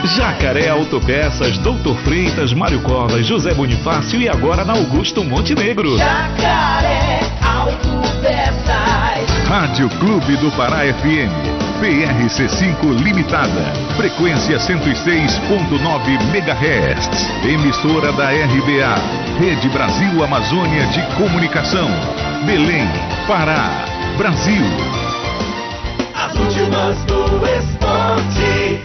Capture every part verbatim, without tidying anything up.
Jacaré Autopeças, Doutor Freitas, Mário Covas, José Bonifácio e agora na Augusto Montenegro. Jacaré Autopeças. Rádio Clube do Pará F M, P R C cinco Limitada, frequência cento e seis ponto nove megahertz, emissora da R B A, Rede Brasil Amazônia de Comunicação, Belém, Pará, Brasil. As últimas do esporte.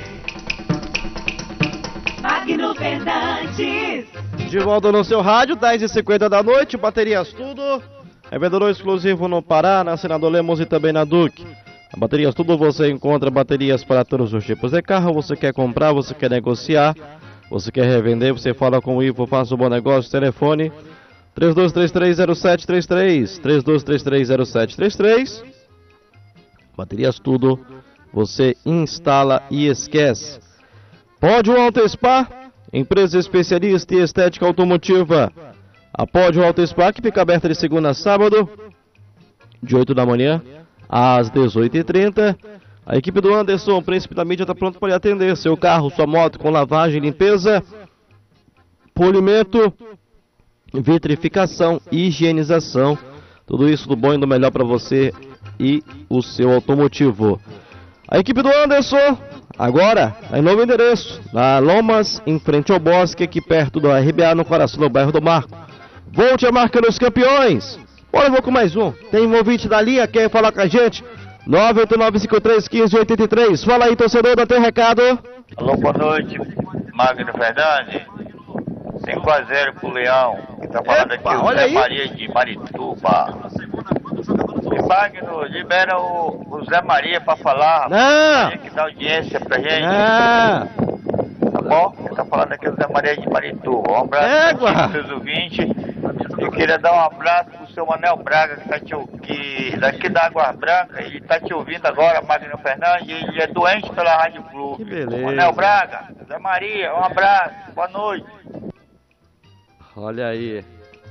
Magno Fernandes. De volta no seu rádio, dez e cinquenta da noite, baterias tudo. Revendedor exclusivo no Pará, na Senador Lemos e também na Duque. Na Baterias Tudo você encontra baterias para todos os tipos de carro. Você quer comprar, você quer negociar, você quer revender, você fala com o Ivo, faça um bom negócio. Telefone três dois três três zero sete três três, três dois três três zero sete três três. Baterias Tudo, você instala e esquece. Pódio Auto Spa, empresa especialista em estética automotiva. A Pódio Auto Spa, que fica aberta de segunda a sábado, de oito da manhã às dezoito e trinta. A equipe do Anderson, príncipe da mídia, está pronto para lhe atender. Seu carro, sua moto com lavagem, limpeza, polimento, vitrificação e higienização. Tudo isso do bom e do melhor para você e o seu automotivo. A equipe do Anderson, agora, em novo endereço, na Lomas, em frente ao Bosque, aqui perto do R B A, no coração do bairro do Marco. Volte a marca dos campeões. Bora, eu vou com mais um. Tem um ouvinte da linha, quer falar com a gente? nove oito nove cinco três um cinco oito três. Fala aí, torcedor, dá teu recado. Alô, boa noite, Magno Fernandes. cinco a zero pro Leão, que tá falando Epa, aqui, o olha Zé aí. Maria de Marituba. E Magno, libera o, o Zé Maria pra falar. Não. Que dá audiência pra gente. Não. Tá bom? Ele tá falando aqui o Zé Maria de Marituba. Um abraço Égua. para os seus ouvintes. Eu queria dar um abraço pro seu Manel Braga, que tá te que daqui da Água Branca, ele tá te ouvindo agora, Magno Fernandes, e ele é doente pela Rádio Clube. Que beleza. Manel Braga, Zé Maria, um abraço, boa noite. Olha aí.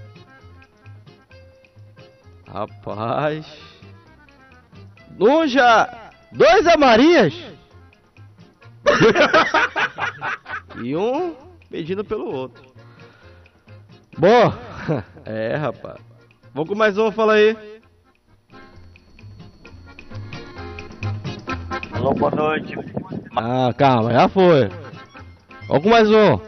Rapaz. Nuja, dois Amarias. E um pedindo pelo outro. Bom, é, rapaz. Vamos com mais um, fala aí. Alô, boa noite. Ah, calma, já foi. Vamos com mais um.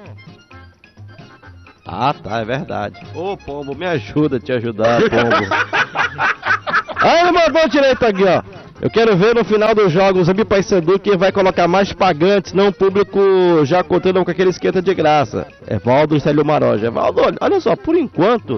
Ah, tá, é verdade. Ô, Pombo, me ajuda a te ajudar, Pombo. Ah, ele mandou direito aqui, ó. Eu quero ver no final dos jogos o Paysandu quem vai colocar mais pagantes, não o público já contando com aquele esquenta de graça. Evaldo Célio Maroja. Evaldo, olha só, por enquanto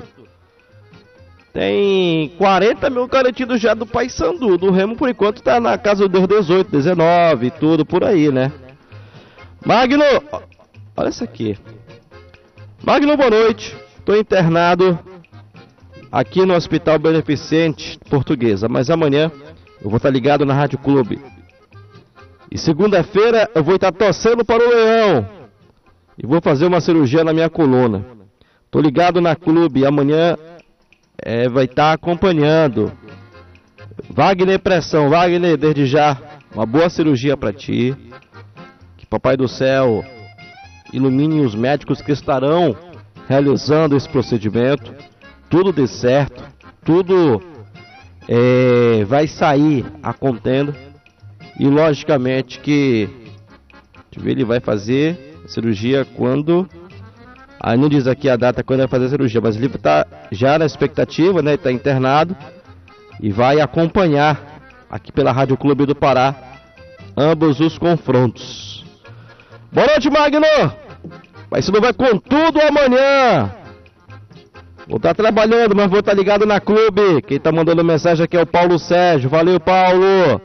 tem quarenta mil garantidos já do Paysandu. Do Remo, por enquanto, tá na casa dos dezoito, dezenove, tudo por aí, né? Magno, olha isso aqui. Magno, boa noite. Tô internado aqui no Hospital Beneficente Portuguesa, mas amanhã eu vou estar ligado na Rádio Clube. E segunda-feira eu vou estar torcendo para o Leão. E vou fazer uma cirurgia na minha coluna. Tô ligado na Clube e amanhã é, vai estar acompanhando. Wagner Pressão. Wagner, desde já, uma boa cirurgia para ti. Que Papai do Céu ilumine os médicos que estarão realizando esse procedimento. Tudo dê certo. Tudo é, vai sair a contento. E logicamente que ele vai fazer a cirurgia quando... Aí não diz aqui a data quando vai fazer a cirurgia, mas ele está já na expectativa, né? Está internado e vai acompanhar aqui pela Rádio Clube do Pará ambos os confrontos. Boa noite, Magno! Mas você não vai com tudo amanhã! Vou estar trabalhando, mas vou estar ligado na Clube. Quem está mandando mensagem aqui é o Paulo Sérgio. Valeu, Paulo!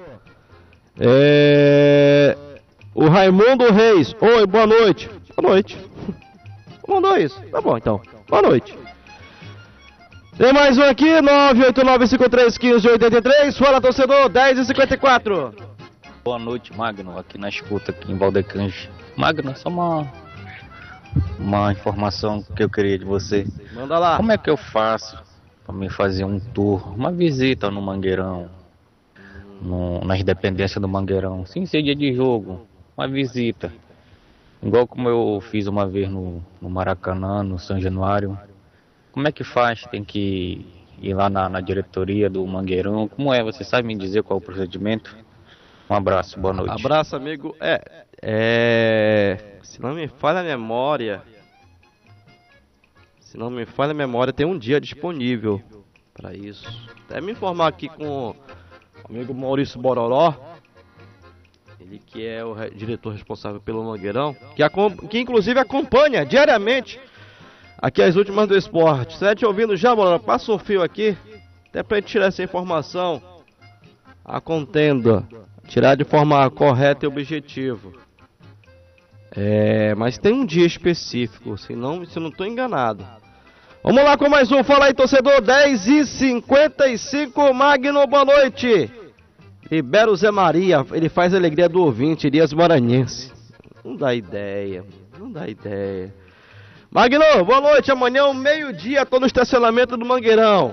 É... O Raimundo Reis. Oi, boa noite. Boa noite. Mandou isso. Tá bom, então. Boa noite. Tem mais um aqui, nove oito nove cinco três um cinco oito três. Fala, torcedor, dez e cinquenta e quatro. Boa noite, Magno, aqui na escuta, aqui em Valdecanje. Magno, só uma, uma informação que eu queria de você. Manda lá. Como é que eu faço para me fazer um tour, uma visita no Mangueirão, no, nas dependências do Mangueirão, sem ser dia de jogo, uma visita. Igual como eu fiz uma vez no, no Maracanã, no São Januário. Como é que faz? Tem que ir lá na, na diretoria do Mangueirão? Como é? Você sabe me dizer qual é o procedimento? Um abraço, boa noite. Abraço, amigo. É, é... Se não me falha a memória... Se não me falha a memória, tem um dia disponível para isso. Até me informar aqui com o amigo Maurício Bororó, ele que é o re- diretor responsável pelo Mangueirão, que, acom- que inclusive acompanha diariamente aqui as últimas do esporte. Você tá te ouvindo já, Bororó? Passa o fio aqui, até pra gente tirar essa informação a contenda, tirar de forma correta e objetiva. É, mas tem um dia específico, se não, se eu não estou enganado. Vamos lá com mais um, fala aí, torcedor. Dez e cinquenta e cinco, Magno, boa noite. Libera o Zé Maria, ele faz a alegria do ouvinte, Elias Maranhense. Não dá ideia, não dá ideia. Magno, boa noite, amanhã, meio-dia, tô no estacionamento do Mangueirão.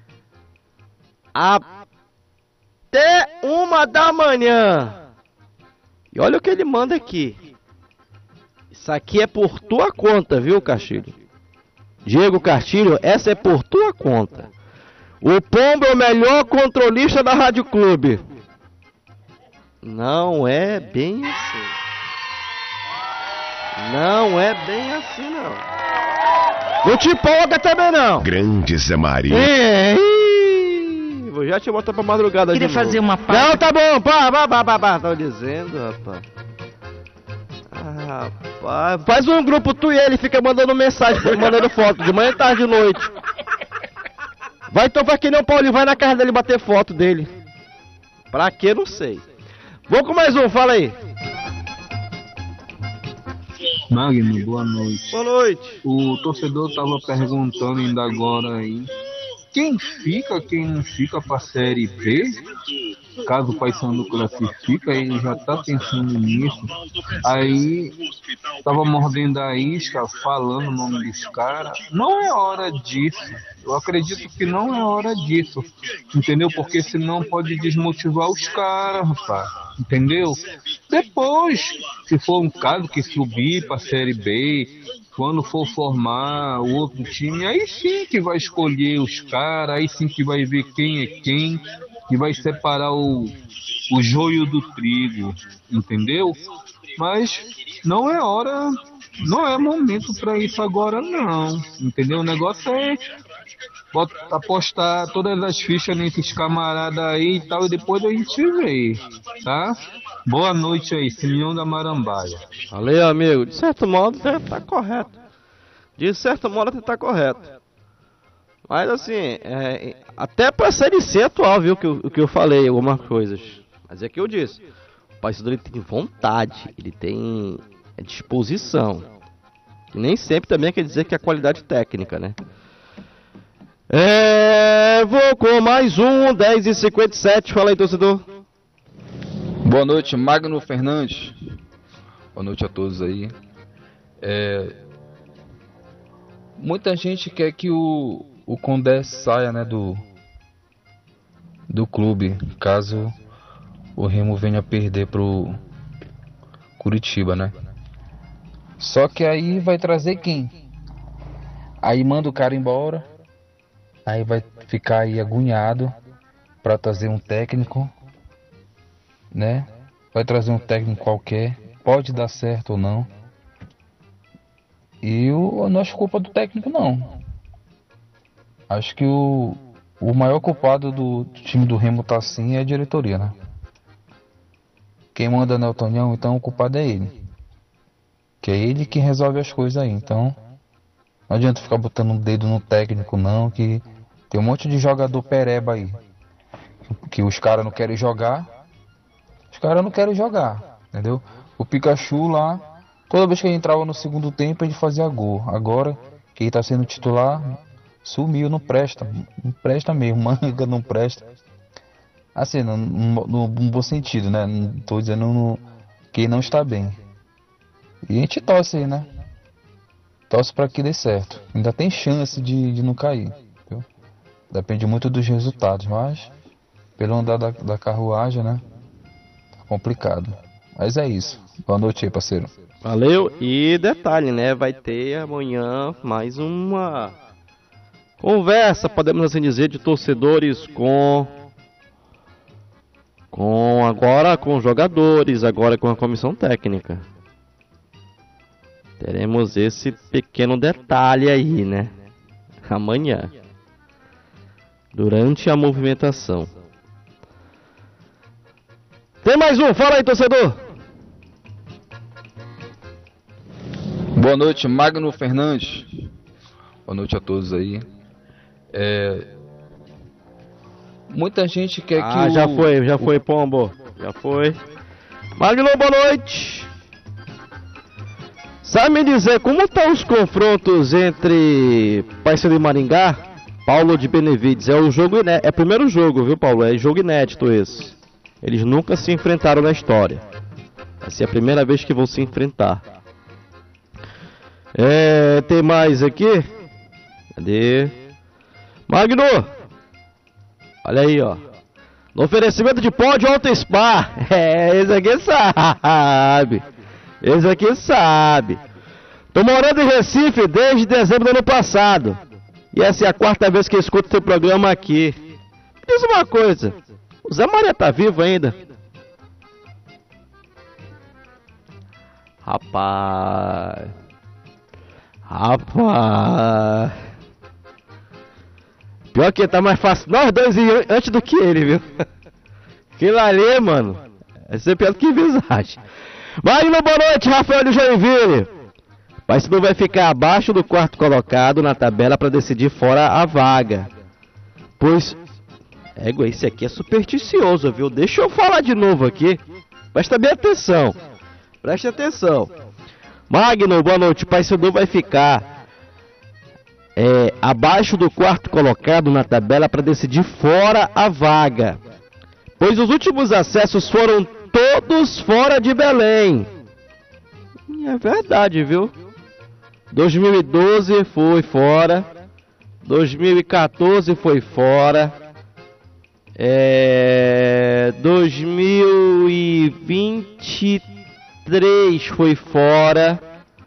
Até uma da manhã. E olha o que ele manda aqui. Isso aqui é por tua conta, viu, Castilho? Diego Castilho, essa é por tua conta. O Pombo é o melhor controlista da Rádio Clube. Não é bem assim. Não é bem assim, não. Não te empolga também, não. Grande Zé Maria. É, ih, vou já te botar pra madrugada Queria de novo. fazer uma parte. Não, tá bom, pá, pá, pá, pá, pá. Tô dizendo, rapaz. Ah, rapaz. Faz um grupo, tu e ele, fica mandando mensagem, mandando foto, de manhã, tarde e noite. Vai, então vai que nem o Paulinho, vai na casa dele bater foto dele. Pra quê, não sei. Vou com mais um, fala aí. Magno, boa noite. Boa noite. O torcedor tava perguntando ainda agora aí, quem fica, quem não fica pra Série B? Caso o Paysandu classifica, ele já tá pensando nisso. Aí, tava mordendo a isca, falando o nome dos caras. Não é hora disso. Eu acredito que não é hora disso. Entendeu? Porque senão pode desmotivar os caras, rapaz. Entendeu? Depois, se for um caso que subir pra Série B, quando for formar o outro time, aí sim que vai escolher os caras, aí sim que vai ver quem é quem, que vai separar o, o joio do trigo, entendeu? Mas não é hora, não é momento para isso agora não, entendeu? O negócio é bota, apostar todas as fichas nesses camaradas aí e tal, e depois a gente vê, tá? Boa noite aí, Simeão da Marambaia. Valeu, amigo. De certo modo, você tá correto. De certo modo, você tá correto. Mas assim, é, até pra Série C atual, viu, que eu, o que eu falei, algumas coisas. Mas é que eu disse, o Paysandu ele tem vontade, ele tem disposição. E nem sempre também quer dizer que é qualidade técnica, né? É, vou com mais um, dez e cinquenta e sete, fala aí, torcedor. Boa noite, Magno Fernandes. Boa noite a todos aí. É, muita gente quer que o, o Condé saia, né, do, do clube, caso o Remo venha perder pro Curitiba, né? Só que aí vai trazer quem? Aí manda o cara embora, aí vai ficar aí agoniado para trazer um técnico, né? Vai trazer um técnico qualquer, pode dar certo ou não. E eu não acho culpa do técnico não. Acho que o, o maior culpado do time do Remo tá assim é a diretoria, né? Quem manda na Otonião, então o culpado é ele. Que é ele que resolve as coisas aí, então não adianta ficar botando um dedo no técnico não, que tem um monte de jogador pereba aí. Que os caras não querem jogar. Os caras não querem jogar, entendeu? O Pikachu lá, toda vez que ele entrava no segundo tempo, ele fazia gol. Agora, que ele tá sendo titular, sumiu, não presta. Não presta mesmo, manga não presta. Assim, no, no, no bom sentido, né? Não tô dizendo no, que ele não está bem. E a gente torce aí, né? Torce pra que dê certo. Ainda tem chance de, de não cair, viu? Depende muito dos resultados, mas pelo andar da, da carruagem, né? Complicado. Mas é isso. Boa noite aí, parceiro. Valeu. E detalhe, né? Vai ter amanhã mais uma conversa, podemos assim dizer, de torcedores com com agora com os jogadores, agora com a comissão técnica. Teremos esse pequeno detalhe aí, né? Amanhã, durante a movimentação. Tem mais um, fala aí, torcedor. Boa noite, Magno Fernandes. Boa noite a todos aí. É... Muita gente quer ah, que o... já foi, já o... foi, Pombo. Já foi. Magno, boa noite. Sabe me dizer como estão os confrontos entre Paysandu e Maringá? Paulo de Benevides. É o jogo inédito. É o primeiro jogo, viu, Paulo? É jogo inédito esse. Eles nunca se enfrentaram na história. Vai ser a primeira vez que vão se enfrentar. É, tem mais aqui? Cadê? Magno! Olha aí, ó. No oferecimento de pó de Alto Spa. É, esse aqui sabe. Esse aqui sabe. Tô morando em Recife desde dezembro do ano passado. E essa é a quarta vez que eu escuto seu programa aqui. Me diz uma coisa. O Zé Maria tá vivo ainda? Rapaz... Rapaz... Pior que tá mais fácil nós dois ir antes do que ele, viu? Aquilo ali, mano, vai ser pior do que visagem. Magno, boa noite, Rafael de Joinville. Paysandu vai ficar abaixo do quarto colocado na tabela para decidir fora a vaga. Pois... Égua, esse aqui é supersticioso, viu? Deixa eu falar de novo aqui. Presta bem atenção. Presta atenção. Magno, boa noite. Paysandu vai ficar é, abaixo do quarto colocado na tabela para decidir fora a vaga. Pois os últimos acessos foram todos fora de Belém. É verdade, viu? dois mil e doze foi fora. dois mil e quatorze foi fora. É, dois mil e vinte e três foi fora.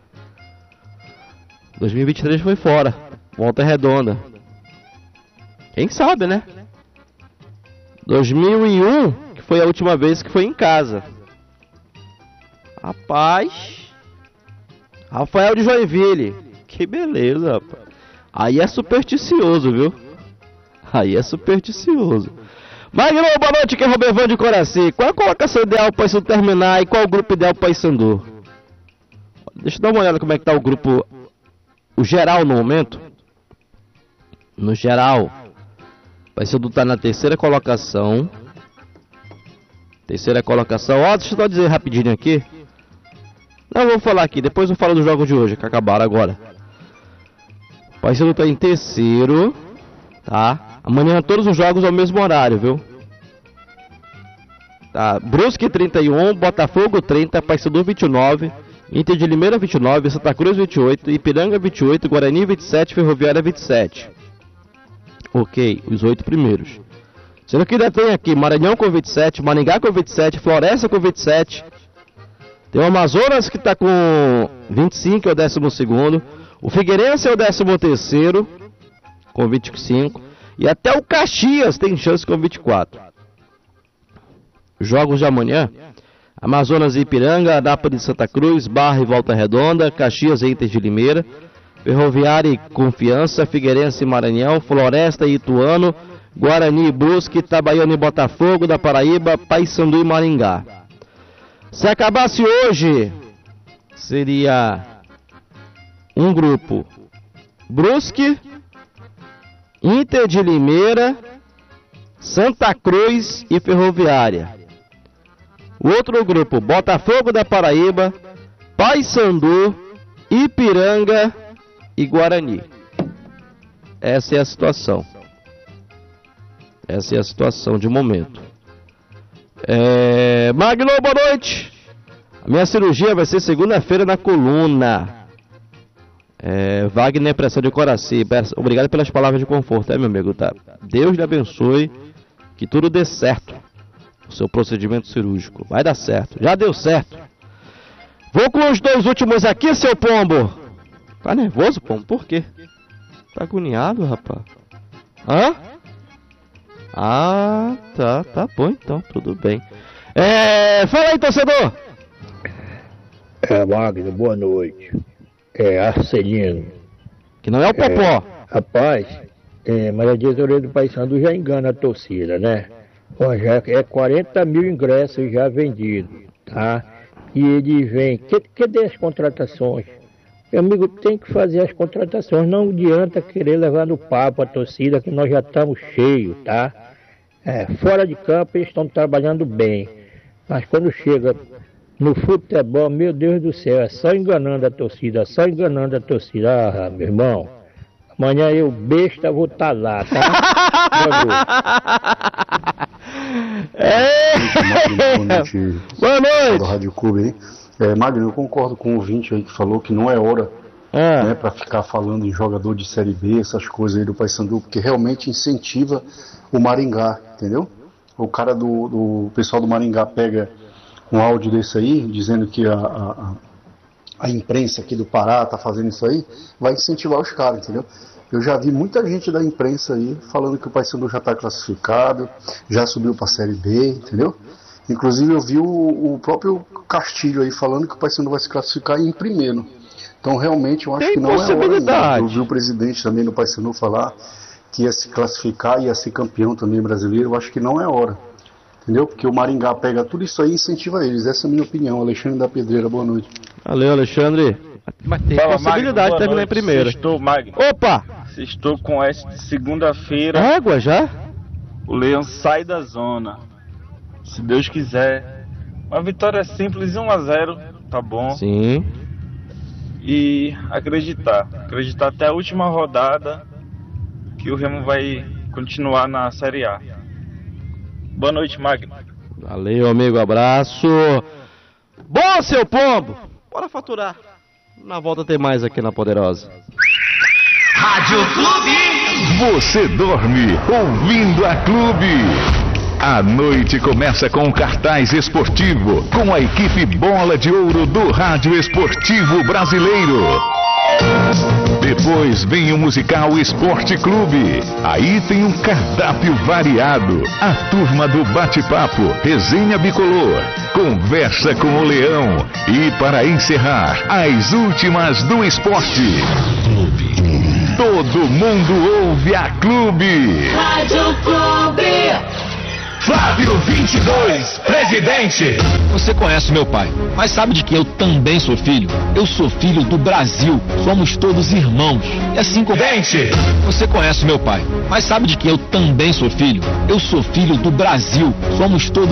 dois mil e vinte e três foi fora. Volta Redonda. Quem sabe, né? dois mil e um, que foi a última vez que foi em casa. Rapaz. Rafael de Joinville. Que beleza, rapaz. Aí é supersticioso, viu? Aí é supersticioso. Magno, boa noite, que é Robervan de Coraci. Qual a colocação ideal para o Paysandu terminar e qual o grupo ideal para o Paysandu? Deixa eu dar uma olhada como é que tá o grupo, o geral no momento. No geral, o Paysandu tá na terceira colocação. Terceira colocação. Ó, deixa eu só dizer rapidinho aqui. Não, vou falar aqui, depois eu falo dos jogos de hoje, que acabaram agora. O Paysandu tá em terceiro, tá? Amanhã todos os jogos ao mesmo horário, viu? Tá, Brusque trinta e um, Botafogo trinta, Paysandu vinte e nove, Inter de Limeira vinte e nove, Santa Cruz vinte e oito, Ipiranga vinte e oito, Guarani vinte e sete, Ferroviária vinte e sete. Ok, os oito primeiros. Sendo que ainda tem aqui Maranhão com vinte e sete, Maringá com vinte e sete, Floresta com vinte e sete. Tem o Amazonas que está com vinte e cinco, é o décimo segundo. O Figueirense é o décimo terceiro, com vinte e cinco. E até o Caxias tem chance com vinte e quatro. Jogos de amanhã: Amazonas e Ipiranga, Anápolis e Santa Cruz, Barra e Volta Redonda, Caxias e Inter de Limeira, Ferroviária e Confiança, Figueirense e Maranhão, Floresta e Ituano, Guarani e Brusque, Itabaiana e Botafogo da Paraíba, Paysandu e Maringá. Se acabasse hoje, seria um grupo: Brusque, Inter de Limeira, Santa Cruz e Ferroviária. O outro grupo: Botafogo da Paraíba, Paysandu, Ipiranga e Guarani. Essa é a situação. Essa é a situação de momento. É... Magno, boa noite. A minha cirurgia vai ser segunda-feira na coluna. É, Wagner, pressão de Coraci. Obrigado pelas palavras de conforto, é, meu amigo, tá? Deus lhe abençoe, que tudo dê certo. O seu procedimento cirúrgico vai dar certo, já deu certo. Vou com os dois últimos aqui, seu pombo. Tá nervoso, pombo? Por quê? Tá agoniado, rapaz? Hã? Ah, tá, tá bom então, tudo bem. É, fala aí, torcedor. É, Magno, boa noite. É, Arcelino. Que não é o Popó. É, rapaz, é, mas a diretoria do Paysandu já engana a torcida, né? Ó, já é quarenta mil ingressos já vendidos, tá? E ele vem, que, cadê as contratações? Meu amigo, tem que fazer as contratações, não adianta querer levar no papo a torcida, que nós já estamos cheios, tá? É, fora de campo eles estão trabalhando bem, mas quando chega no futebol, meu Deus do céu, é só enganando a torcida, só enganando a torcida. Ah, meu irmão, amanhã eu, besta, vou estar lá, tá? É. Boa noite. Boa noite. Da Rádio Clube aí. É, Magno, eu concordo com o ouvinte aí que falou que não é hora é. né, para ficar falando em jogador de Série B, essas coisas aí do Paysandu, porque realmente incentiva o Maringá, entendeu? O cara do, do o pessoal do Maringá pega um áudio desse aí, dizendo que a, a, a imprensa aqui do Pará tá fazendo isso aí, vai incentivar os caras, entendeu? Eu já vi muita gente da imprensa aí falando que o Paysandu já está classificado, já subiu para a Série B, entendeu? Inclusive eu vi o, o próprio Castilho aí falando que o Paysandu vai se classificar em primeiro. Então realmente eu acho Tem que não é hora ainda. Eu vi o presidente também do Paysandu falar que ia se classificar e ia ser campeão também brasileiro. Eu acho que não é hora. Entendeu? Porque o Maringá pega tudo isso aí e incentiva eles. Essa é a minha opinião. Alexandre da Pedreira, boa noite. Valeu, Alexandre. Mas tem Fala, possibilidade Magno, de terminar em primeiro. Estou, Magno. Opa! Estou com essa de segunda-feira. Água já? O Leão sai da zona. Se Deus quiser. Uma vitória simples, um a zero, tá bom? Sim. E acreditar. Acreditar até a última rodada que o Remo vai continuar na Série A. Boa noite, Magno. Valeu, amigo. Abraço. Bom, seu pombo! Bora faturar. Na volta tem mais aqui na Poderosa. Rádio Clube. Você dorme ouvindo a Clube. A noite começa com um cartaz esportivo, com a equipe Bola de Ouro do Rádio Esportivo Brasileiro. Depois vem o musical Esporte Clube. Aí tem um cardápio variado. A turma do bate-papo, resenha bicolor, conversa com o Leão. E para encerrar, as últimas do esporte. Todo mundo ouve a Clube. Rádio Clube. Flávio vinte e dois, presidente. Você conhece meu pai, mas sabe de que eu também sou filho? Eu sou filho do Brasil, somos todos irmãos. E assim como... Dente. Você conhece meu pai, mas sabe de que eu também sou filho? Eu sou filho do Brasil, somos todos